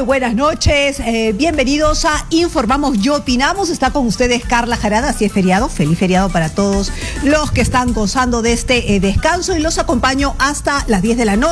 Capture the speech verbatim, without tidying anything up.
Muy buenas noches, eh, bienvenidos a Informamos y Opinamos. Está con ustedes Carla Jarada, así es feriado, feliz feriado para todos los que están gozando de este eh, descanso y los acompaño hasta las diez de la noche.